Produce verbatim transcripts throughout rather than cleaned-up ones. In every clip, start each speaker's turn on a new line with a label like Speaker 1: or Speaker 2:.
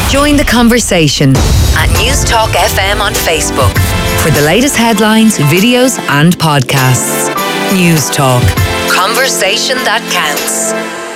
Speaker 1: Join the conversation at News Talk F M on Facebook for the latest headlines, videos and podcasts. News Talk. Conversation that counts.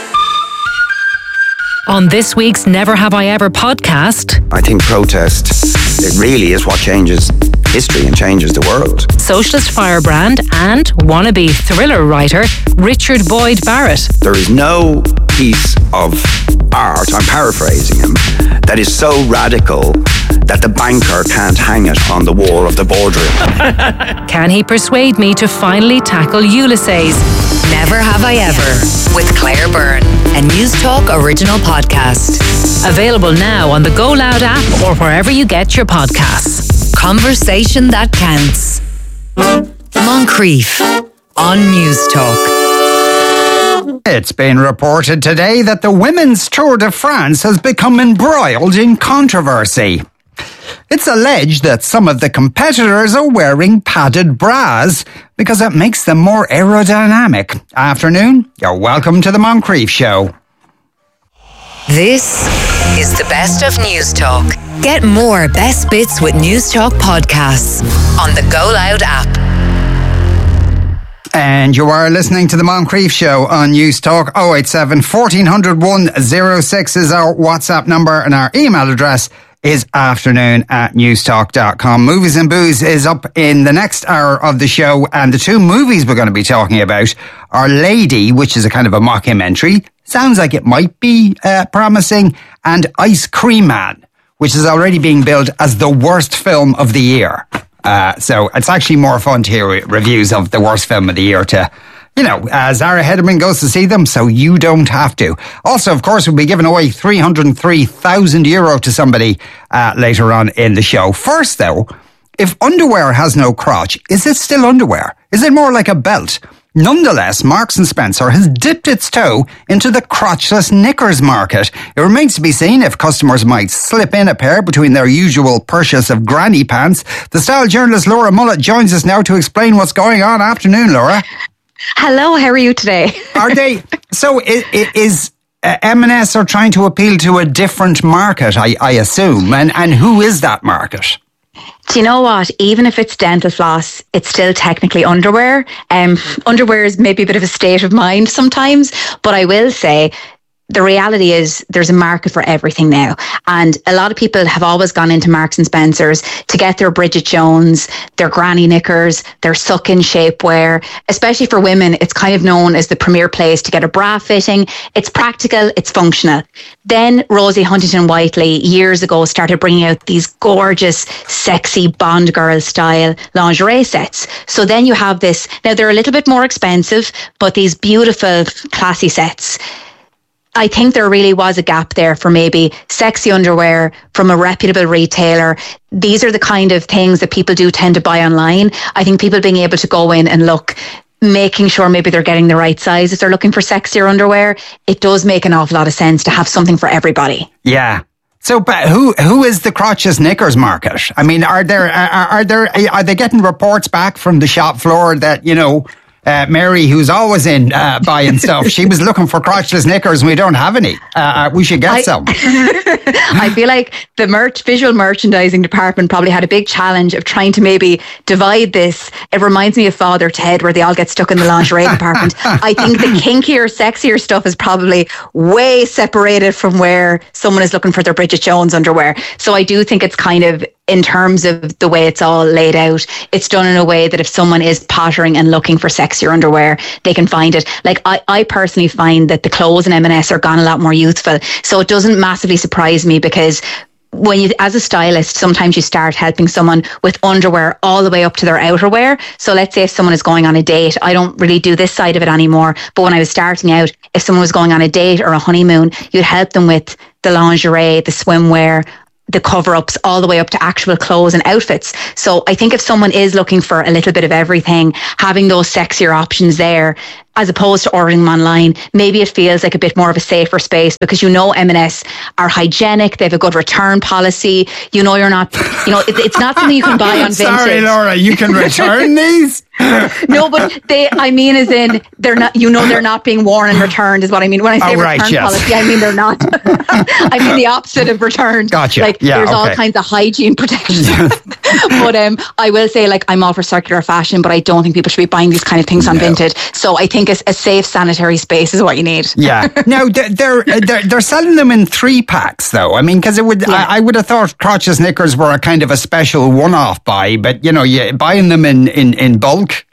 Speaker 2: On this week's Never Have I Ever podcast,
Speaker 3: I think protest, it really is what changes history and changes the world.
Speaker 2: Socialist firebrand and wannabe thriller writer Richard Boyd Barrett.
Speaker 3: There is no piece of art, I'm paraphrasing him, that is so radical that the banker can't hang it on the wall of the boardroom.
Speaker 2: Can he persuade me to finally tackle Ulysses?
Speaker 1: Never Have I Ever with Claire Byrne, a News Talk original podcast.
Speaker 2: Available now on the Go Loud app or wherever you get your podcasts.
Speaker 1: Conversation that counts. Moncrief on News Talk.
Speaker 4: It's been reported today that the Women's Tour de France has become embroiled in controversy. It's alleged that some of the competitors are wearing padded bras because it makes them more aerodynamic. Afternoon, you're welcome to the Moncrief Show.
Speaker 1: This is the best of News Talk. Get more best bits with News Talk podcasts on the Go Loud app.
Speaker 4: And you are listening to the Moncrief Show on News Talk. oh eight seven, fourteen hundred, one oh six is our WhatsApp number, and our email address is afternoon at newstalk dot com. Movies and Booze is up in the next hour of the show, and the two movies we're going to be talking about are Lady, which is a kind of a mockumentary. Sounds like it might be uh, promising, and Ice Cream Man, which is already being billed as the worst film of the year. Uh, so it's actually more fun to hear reviews of the worst film of the year to, you know, uh, Zara Hederman goes to see them, so you don't have to. Also, of course, we'll be giving away three hundred three thousand euro to somebody uh, later on in the show. First, though, if underwear has no crotch, is it still underwear? Is it more like a belt? Nonetheless, Marks and Spencer has dipped its toe into the crotchless knickers market. It remains to be seen if customers might slip in a pair between their usual purchase of granny pants. The style journalist Laura Mullet joins us now to explain what's going on. Afternoon, Laura.
Speaker 5: Hello, how are you today?
Speaker 4: Are they? So is, is uh, M and S are trying to appeal to a different market, I, I assume. And, and who is that market?
Speaker 5: Do you know what? Even if it's dental floss, it's still technically underwear. Um, underwear is maybe a bit of a state of mind sometimes, but I will say the reality is there's a market for everything now. And a lot of people have always gone into Marks and Spencer's to get their Bridget Jones, their granny knickers, their suck-in shapewear. Especially for women, it's kind of known as the premier place to get a bra fitting. It's practical, it's functional. Then Rosie Huntington-Whiteley years ago started bringing out these gorgeous, sexy Bond girl style lingerie sets. So then you have this, now they're a little bit more expensive, but these beautiful, classy sets. I think there really was a gap there for maybe sexy underwear from a reputable retailer. These are the kind of things that people do tend to buy online. I think people being able to go in and look, making sure maybe they're getting the right size if they're looking for sexier underwear, it does make an awful lot of sense to have something for everybody.
Speaker 4: Yeah. So, but who who is the crotchless knickers market? I mean, are there are, are there are they getting reports back from the shop floor that, you know, Uh, Mary, who's always in uh, buying stuff, she was looking for crotchless knickers and we don't have any. Uh, we should get
Speaker 5: I,
Speaker 4: some.
Speaker 5: I feel like the merch, visual merchandising department probably had a big challenge of trying to maybe divide this. It reminds me of Father Ted, where they all get stuck in the lingerie department. I think the kinkier, sexier stuff is probably way separated from where someone is looking for their Bridget Jones underwear. So I do think it's kind of, in terms of the way it's all laid out, it's done in a way that if someone is pottering and looking for sexier underwear, they can find it. Like I, I personally find that the clothes in M and S are gone a lot more youthful. So it doesn't massively surprise me, because when you, as a stylist, sometimes you start helping someone with underwear all the way up to their outerwear. So let's say if someone is going on a date, I don't really do this side of it anymore, but when I was starting out, if someone was going on a date or a honeymoon, you'd help them with the lingerie, the swimwear, the cover-ups, all the way up to actual clothes and outfits. So I think if someone is looking for a little bit of everything, having those sexier options there as opposed to ordering them online, maybe it feels like a bit more of a safer space because you know M and S are hygienic, they have a good return policy. You know you're not, you know, it, it's not something you can buy on Vinted.
Speaker 4: Sorry, Laura, you can return these?
Speaker 5: No, but they, I mean, as in, they're not, you know, they're not being worn and returned is what I mean. When I say
Speaker 4: oh,
Speaker 5: return
Speaker 4: right, yes.
Speaker 5: policy, I mean, they're not. I mean, the opposite of returned.
Speaker 4: Gotcha.
Speaker 5: Like,
Speaker 4: yeah,
Speaker 5: there's
Speaker 4: okay.
Speaker 5: all kinds of hygiene protections. But um, I will say, like, I'm all for circular fashion, but I don't think people should be buying these kind of things on no. Vinted. So I think a, a safe sanitary space is what you need.
Speaker 4: Yeah. Now, they're, they're, they're selling them in three packs, though. I mean, because it would, yeah. I, I would have thought crotchless knickers were a kind of a special one-off buy, but, you know, you buying them in, in, in bulk,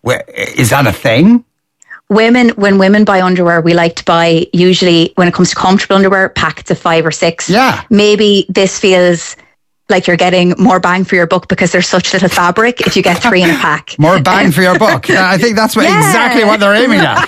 Speaker 4: is that a thing?
Speaker 5: Women, when women buy underwear, we like to buy, usually when it comes to comfortable underwear, packets of five or six.
Speaker 4: Yeah.
Speaker 5: Maybe this feels like you're getting more bang for your buck because there's such little fabric if you get three in a pack.
Speaker 4: More bang for your buck. I think that's what, yeah. exactly what they're aiming at.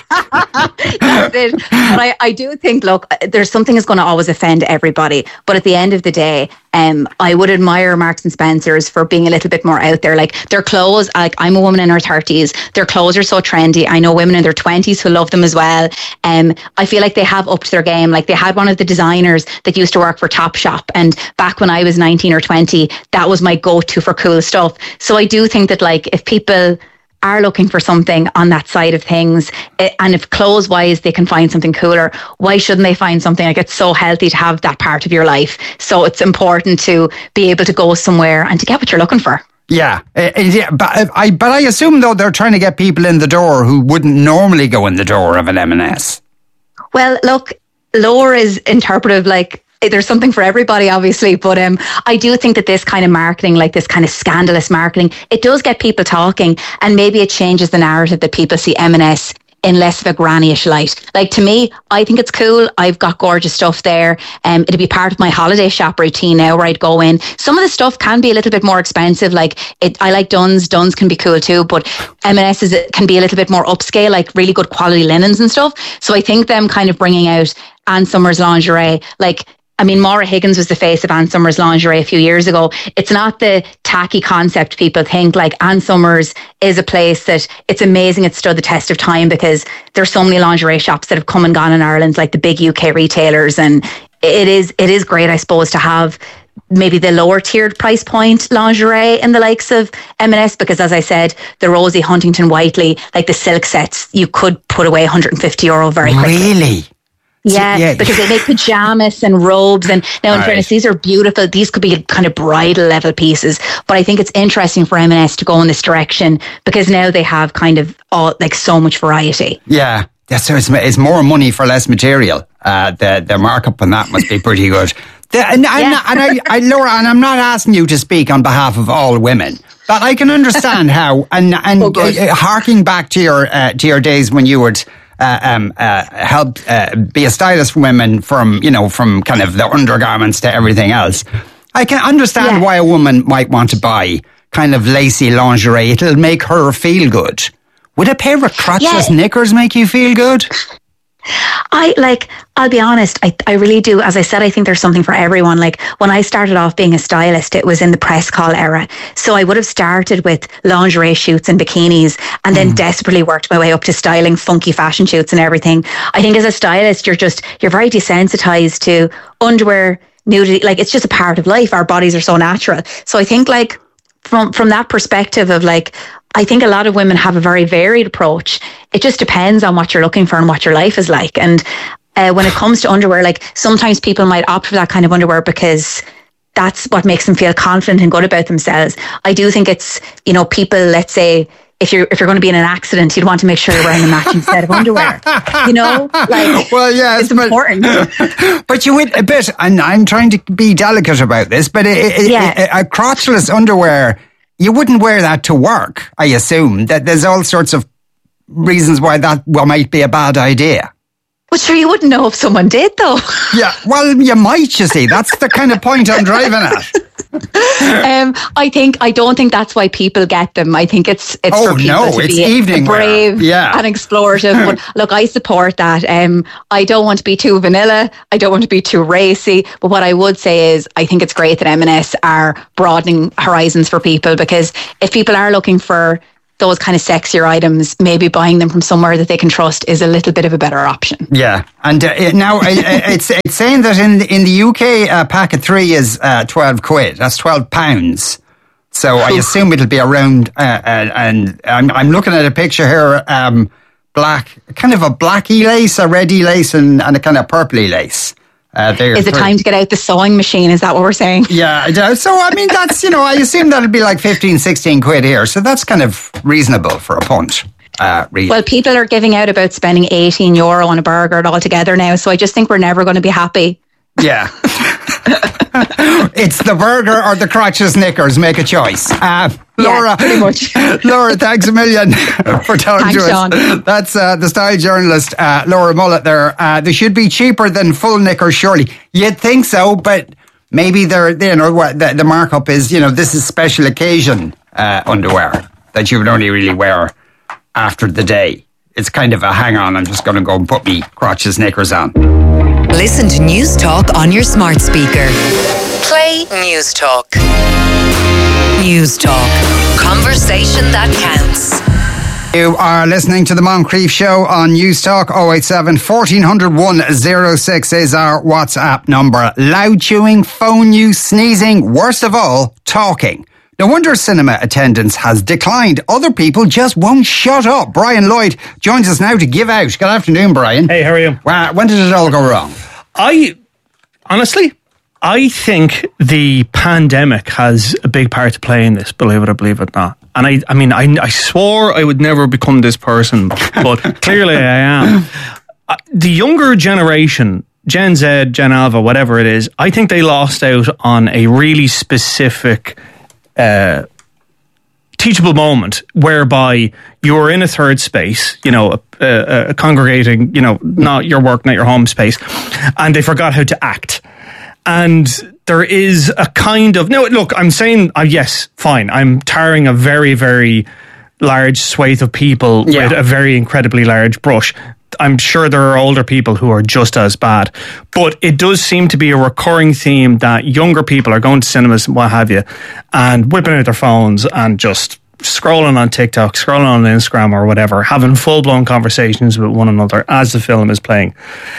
Speaker 5: That's it. But I, I do think, look, there's something that's going to always offend everybody. But at the end of the day, um, I would admire Marks and Spencer's for being a little bit more out there. Like their clothes, like I'm a woman in her thirties, their clothes are so trendy. I know women in their twenties who love them as well. Um, I feel like they have upped their game. Like they had one of the designers that used to work for Topshop. And back when I was nineteen or twenty, that was my go-to for cool stuff. So I do think that like if people are looking for something on that side of things, and if clothes wise they can find something cooler, why shouldn't they find something? Like it's so healthy to have that part of your life, so it's important to be able to go somewhere and to get what you're looking for.
Speaker 4: Yeah, uh, yeah, but I but I assume though they're trying to get people in the door who wouldn't normally go in the door of an M and S.
Speaker 5: Well, look, Laura is interpretive, like there's something for everybody, obviously, but um, I do think that this kind of marketing, like this kind of scandalous marketing, it does get people talking, and maybe it changes the narrative that people see M and S in less of a granny-ish light. Like to me, I think it's cool. I've got gorgeous stuff there. Um, it'd be part of my holiday shop routine now where I'd go in. Some of the stuff can be a little bit more expensive. Like it, I like Dunn's. Dunn's can be cool too, but M and S is, can be a little bit more upscale, like really good quality linens and stuff. So I think them kind of bringing out Ann Summers lingerie, like I mean, Maura Higgins was the face of Ann Summers lingerie a few years ago. It's not the tacky concept people think. Like Ann Summers is a place that it's amazing. It's stood the test of time because there's so many lingerie shops that have come and gone in Ireland, like the big U K retailers. And it is, it is great, I suppose, to have maybe the lower tiered price point lingerie in the likes of M and S, because as I said, the Rosie Huntington Whiteley, like the silk sets, you could put away one hundred fifty euro very quickly.
Speaker 4: Really?
Speaker 5: Yeah, yeah, because they make pajamas and robes, and now in
Speaker 4: right.
Speaker 5: fairness, these are beautiful. These could be kind of bridal level pieces, but I think it's interesting for M and S to go in this direction because now they have kind of all like so much variety.
Speaker 4: Yeah, yeah. So it's, it's more money for less material. Uh, the the markup on that must be pretty good. The, and and,
Speaker 5: Yeah.
Speaker 4: and I, I, Laura, and I'm not asking you to speak on behalf of all women, but I can understand how. And and
Speaker 5: Oh, good.
Speaker 4: uh, harking back to your uh, to your days when you would. Uh, um, uh, help uh, be a stylist for women from, you know, from kind of the undergarments to everything else. I can understand
Speaker 5: Yeah.
Speaker 4: why a woman might want to buy kind of lacy lingerie. It'll make her feel good. Would a pair of crotchless
Speaker 5: Yeah.
Speaker 4: knickers make you feel good?
Speaker 5: I like, I'll be honest, I, I really do. As I said, I think there's something for everyone. Like when I started off being a stylist, it was in the press call era. So I would have started with lingerie shoots and bikinis and then
Speaker 4: Mm.
Speaker 5: desperately worked my way up to styling funky fashion shoots and everything. I think as a stylist, you're just, you're very desensitized to underwear, nudity. Like it's just a part of life. Our bodies are so natural. So I think like from, from that perspective of like, I think a lot of women have a very varied approach. It just depends on what you're looking for and what your life is like. And uh, when it comes to underwear, like sometimes people might opt for that kind of underwear because that's what makes them feel confident and good about themselves. I do think it's, you know, people, let's say, if you're if you're going to be in an accident, you'd want to make sure you're wearing a matching set of underwear. You know, like
Speaker 4: well, yes,
Speaker 5: it's
Speaker 4: but,
Speaker 5: important.
Speaker 4: But you would a bit, and I'm trying to be delicate about this, but it, it,
Speaker 5: Yeah.
Speaker 4: a, a crotchless underwear, you wouldn't wear that to work, I assume. That there's all sorts of reasons why that well, might be a bad idea.
Speaker 5: But sure, you wouldn't know if someone did, though.
Speaker 4: Yeah, well, you might, you see. That's the kind of point I'm driving at.
Speaker 5: um, I think I don't think that's why people get them. I think it's it's
Speaker 4: Oh,
Speaker 5: for people
Speaker 4: no,
Speaker 5: to
Speaker 4: it's
Speaker 5: be
Speaker 4: evening wear.
Speaker 5: brave
Speaker 4: Yeah.
Speaker 5: and explorative. But look, I support that. Um, I don't want to be too vanilla. I don't want to be too racy. But what I would say is, I think it's great that M and S are broadening horizons for people, because if people are looking for those kind of sexier items, maybe buying them from somewhere that they can trust is a little bit of a better option.
Speaker 4: Yeah, and uh, it, now uh, it's it's saying that in in the U K, a pack of three is uh, twelve quid. That's twelve pounds. So I assume it'll be around. Uh, uh, and I'm I'm looking at a picture here. Um, black, kind of a blacky lace, a reddy lace, and, and a kind of purpley lace. Uh,
Speaker 5: is it three. time to get out the sewing machine? Is that what we're saying?
Speaker 4: Yeah. So, I mean, that's, you know, I assume that'd be like fifteen, sixteen quid here. So that's kind of reasonable for a punch. Uh, really.
Speaker 5: Well, people are giving out about spending eighteen euro on a burger altogether now. So I just think we're never going to be happy.
Speaker 4: Yeah. It's the burger or the crotches knickers. Make a choice. Uh, Laura,
Speaker 5: yeah, pretty much.
Speaker 4: Laura, thanks a million for talking
Speaker 5: thanks,
Speaker 4: to us.
Speaker 5: Sean.
Speaker 4: That's uh, the style journalist, uh, Laura Mullet there. Uh, they should be cheaper than full knickers, surely. You'd think so, but maybe they're, you know, what the, the markup is, you know, this is special occasion uh, underwear that you would only really wear after the day. It's kind of a hang on, I'm just going to go and put me crotches knickers on.
Speaker 1: Listen to News Talk on your smart speaker. Play News Talk. News Talk. Conversation that counts.
Speaker 4: You are listening to the Moncrief Show on News Talk. oh eight seven, fourteen hundred, one oh six is our WhatsApp number. Loud chewing, phone use, sneezing, worst of all, talking. No wonder cinema attendance has declined. Other people just won't shut up. Brian Lloyd joins us now to give out. Good afternoon, Brian.
Speaker 6: Hey, how are you?
Speaker 4: Well, when did it all go wrong?
Speaker 6: I, honestly, I think the pandemic has a big part to play in this, believe it or believe it not. And I, I mean, I, I swore I would never become this person, but clearly I am. Uh, the younger generation, Gen Z, Gen Alpha, whatever it is, I think they lost out on a really specific Uh, teachable moment whereby you were in a third space, you know, a, a, a congregating, you know, not your work, not your home space, and they forgot how to act. And there is a kind of, no, look, I'm saying, uh, yes, fine, I'm tarring a very, very large swathe of people yeah. with a very incredibly large brush. I'm sure there are older people who are just as bad. But it does seem to be a recurring theme that younger people are going to cinemas and what have you and whipping out their phones and just scrolling on TikTok, scrolling on Instagram or whatever, having full-blown conversations with one another as the film is playing.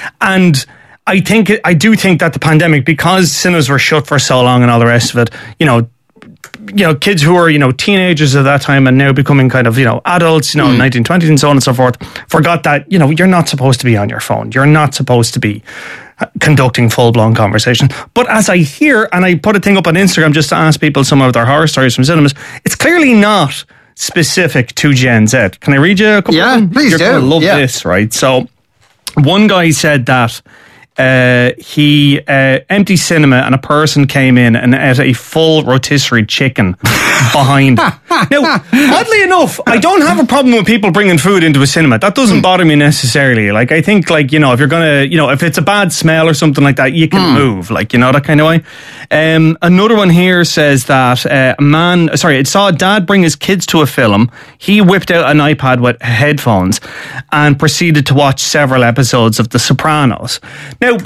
Speaker 6: And I think, I do think that the pandemic, because cinemas were shut for so long and all the rest of it, you know, you know, kids who were, you know, teenagers at that time and now becoming kind of, you know, adults, you know, mm. nineteen twenties and so on and so forth, forgot that, you know, you're not supposed to be on your phone. You're not supposed to be conducting full-blown conversation. But as I hear, and I put a thing up on Instagram just to ask people some of their horror stories from cinemas, it's clearly not specific to Gen Z. Can I read you a couple
Speaker 4: yeah,
Speaker 6: of them?
Speaker 4: Please
Speaker 6: You're
Speaker 4: do.
Speaker 6: going to love
Speaker 4: yeah.
Speaker 6: this, right? So one guy said that Uh, he uh, empty cinema and a person came in and ate a full rotisserie chicken behind. Now, oddly enough, I don't have a problem with people bringing food into a cinema. That doesn't mm. bother me necessarily. Like, I think, like, you know, if you're gonna, you know, if it's a bad smell or something like that, you can mm. move, like, you know, that kind of way. Um, another one here says that uh, a man, sorry, it saw a dad bring his kids to a film. He whipped out an iPad with headphones and proceeded to watch several episodes of The Sopranos. Now,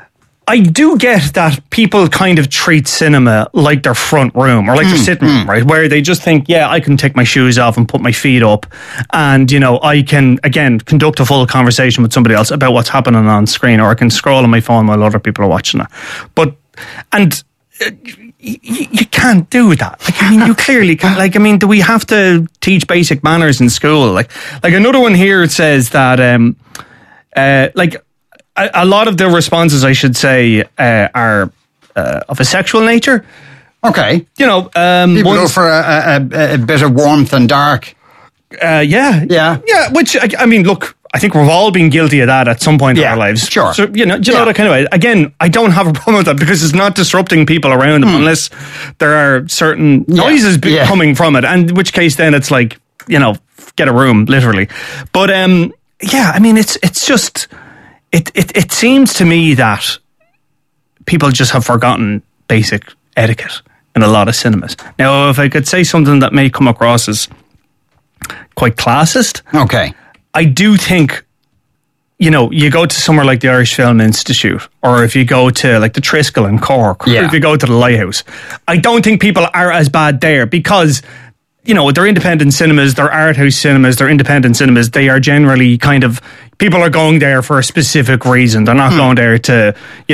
Speaker 6: I do get that people kind of treat cinema like their front room or like mm, their sitting room, mm. right? Where they just think, yeah, I can take my shoes off and put my feet up and, you know, I can, again, conduct a full conversation with somebody else about what's happening on screen, or I can scroll on my phone while other people are watching it. But, and uh, you, you can't do that. Like, I mean, you clearly can't. Like, I mean, do we have to teach basic manners in school? Like, like another one here says that, um, uh, like, a lot of the responses, I should say, uh, are uh, of a sexual nature.
Speaker 4: Okay.
Speaker 6: You know, um,
Speaker 4: people go for a, a, a bit of warmth and dark.
Speaker 6: Uh, yeah.
Speaker 4: Yeah.
Speaker 6: Yeah, which, I, I mean, look, I think we've all been guilty of that at some point
Speaker 4: yeah,
Speaker 6: in our lives.
Speaker 4: Sure.
Speaker 6: So, you know, you
Speaker 4: yeah.
Speaker 6: know that kind of way. Again, I don't have a problem with that because it's not disrupting people around them mm. unless there are certain yeah. noises yeah. coming from it. And in which case then it's like, you know, get a room, literally. But, um, yeah, I mean, it's it's just... It, it it seems to me that people just have forgotten basic etiquette in a lot of cinemas. Now, if I could say something that may come across as quite classist,
Speaker 4: okay,
Speaker 6: I do think, you know, you go to somewhere like the Irish Film Institute, or if you go to like the Triskel in Cork,
Speaker 4: yeah.
Speaker 6: or if you go to the Lighthouse, I don't think people are as bad there because you know, they're independent cinemas, they're art house cinemas, they're independent cinemas. They are generally kind of, people are going there for a specific reason. They're not mm. going there to, you